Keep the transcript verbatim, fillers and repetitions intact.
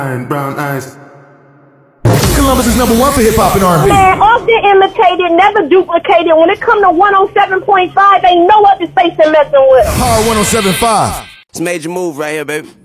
and brown eyes. Columbus is number one for hip hop and R and B. Man, often imitated, never duplicated. When it come to one oh seven point five, ain't no other station messing with. Power one oh seven point five. It's a major move right here, baby.